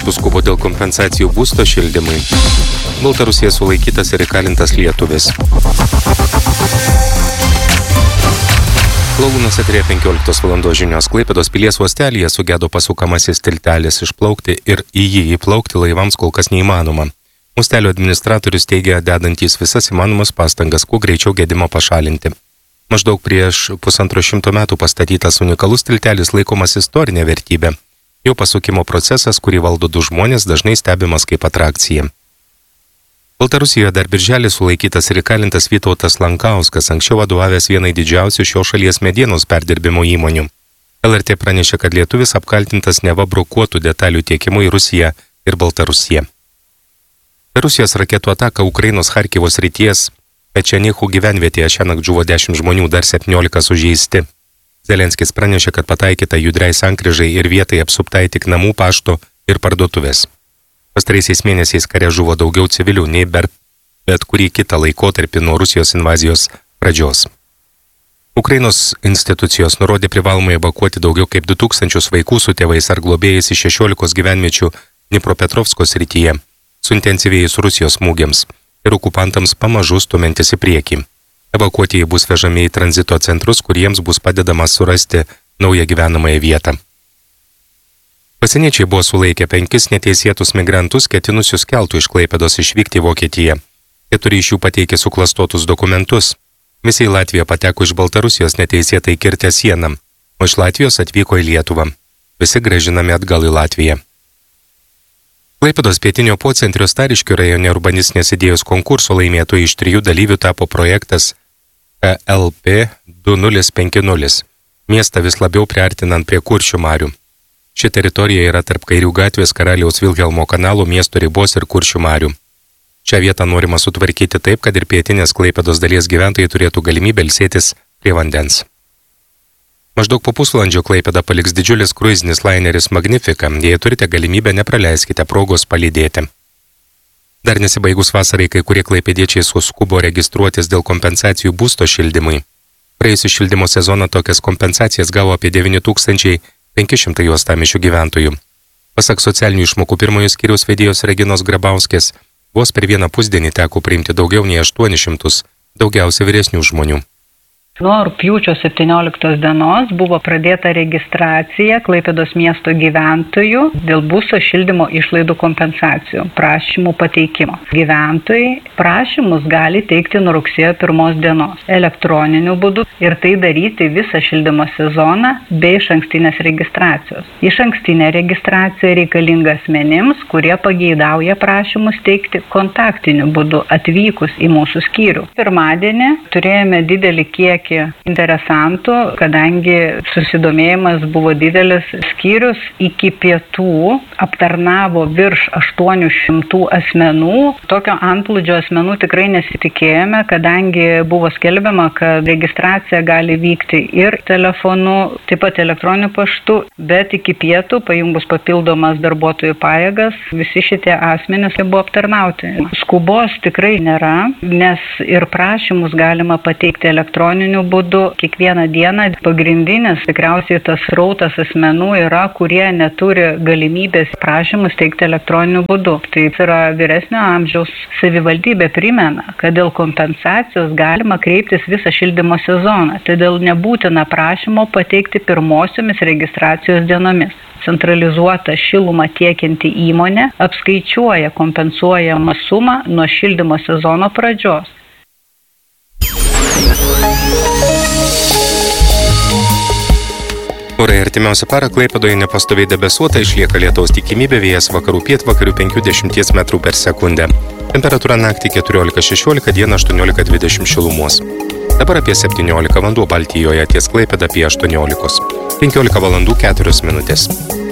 puskubo dėl kompensacijų būsto šildymui. Baltarusija sulaikytas ir įkalintas lietuvis. Laulūnuose prie 15 valandos žinios. Klaipėdos pilies uostelyje sugedo pasukamasis tiltelis. Išplaukti ir į jį įplaukti laivams kol kas neįmanoma. Uostelio administratorius teigia, dedantys visas įmanomas pastangas, kuo greičiau gedimą pašalinti. Maždaug prieš 150 metų pastatytas unikalus tiltelis laikomas istorinė vertybė. Jo pasukimo procesas, kurį valdo du žmonės, dažnai stebimas kaip atrakcija. Baltarusijoje dar birželį sulaikytas ir įkalintas Vytautas Lankauskas, anksčiau vadovavęs vienai didžiausių šio šalies medienos perdirbimo įmonių. LRT pranešė, kad lietuvis apkaltintas neva brokuotų detalių tiekimu į Rusiją ir Baltarusiją. Per Rusijos raketų ataką Ukrainos Charkivo srities Pečenichų gyvenvietėje šiąnakt žuvo 10 žmonių, dar 17 sužeisti. Zelenskis pranešė, kad pataikyta judriai sankryžai ir vietai apsuptai tik namų, pašto ir parduotuvės. Pastaraisiais mėnesiais kare žuvo daugiau civilių nei bet kurį kitą laikotarpį nuo Rusijos invazijos pradžios. Ukrainos institucijos nurodė privalomai evakuoti daugiau kaip 2000 vaikų su tėvais ar globėjais iš 16 gyvenviečių Dnipropetrovsko srityje, suintensyvėjus Rusijos smūgiams ir okupantams pamažu stumiantis į priekį. Evakuotieji bus vežami į tranzito centrus, kuriems bus padedama surasti naują gyvenamąją vietą. Pasieniečiai buvo sulaikę 5 neteisėtus migrantus, ketinusius keltų iš Klaipėdos išvykti į Vokietiją. 4 iš jų pateikė suklastotus dokumentus. Visi į Latviją pateko iš Baltarusijos neteisėtai kirtę sieną, o iš Latvijos atvyko į Lietuvą. Visi grąžinami atgal į Latviją. Klaipėdos pietinio pocentrio Stariškių rajone urbanistinės idėjos konkurso laimėtojai iš 3 dalyvių tapo projektas LP 2050, miestą vis labiau priartinant prie Kuršių marių. Ši teritorija yra tarp Kairių gatvės, Karaliaus Vilhelmo kanalo, miesto ribos ir Kuršių marių. Šią vietą norima sutvarkyti taip, kad ir pietinės Klaipėdos dalies gyventojai turėtų galimybę ilsėtis prie vandens. Maždaug po pusvalandžio Klaipėdą paliks didžiulis kruizinis laineris Magnifica. Jei turite galimybę, nepraleiskite progos palydėti. Dar nesibaigus vasarai, kai kurie klaipėdiečiai suskubo registruotis dėl kompensacijų būsto šildymui. Praėjusį šildymo sezoną tokias kompensacijas gavo apie 9500 uostamiesčio gyventojų. Pasak socialinių išmokų pirmojo skyriaus vedėjos Reginos Grabauskės, vos per vieną pusdienį teko priimti daugiau nei 800, daugiausia vyresnių žmonių. Nuo rugpjūčio 17 dienos buvo pradėta registracija Klaipėdos miesto gyventojų dėl būsto šildymo išlaidų kompensacijų prašymų pateikimo. Gyventojai prašymus gali teikti nuo rugsėjo 1 dienos elektroniniu būdu ir tai daryti visą šildymo sezoną be išankstinės registracijos. Išankstinė registracija reikalinga asmenims, kurie pageidauja prašymus teikti kontaktiniu būdu atvykus į mūsų skyrių. Pirmadienį turėjome didelį kiekį interesantų, kadangi susidomėjimas buvo didelis. Skyrius iki pietų aptarnavo virš 800 asmenų. Tokio antplūdžio asmenų tikrai nesitikėjome, kadangi buvo skelbiama, kad registracija gali vykti ir telefonu, taip pat elektroniniu paštu, bet iki pietų, pajungus papildomas darbuotojų pajėgas, visi šitie asmenys buvo aptarnauti. Skubos tikrai nėra, nes ir prašymus galima pateikti elektroniniu būdu kiekvieną dieną. Pagrindinis tikriausiai tas srautas asmenų yra, kurie neturi galimybės prašymus teikti elektroniniu būdu. Tai yra vyresnio amžiaus. Savivaldybė primena, kad dėl kompensacijos galima kreiptis visą šildymo sezoną, todėl nebūtina prašymo pateikti pirmosiomis registracijos dienomis. Centralizuota šilumą tiekianti įmonė apskaičiuoja kompensuojamą sumą nuo šildymo sezono pradžios. Orai artimiausią parą Klaipėdoje nepastoviai debesuota, išlieka lietaus tikimybė, vėjas vakarų pietvakarių 5–10 metrų per sekundę. Temperatūra naktį 14–16, dieną 18–20 šilumos. Dabar apie 17, vanduo Baltijoje, ties Klaipėda apie 18. 15 valandų 4 minutės.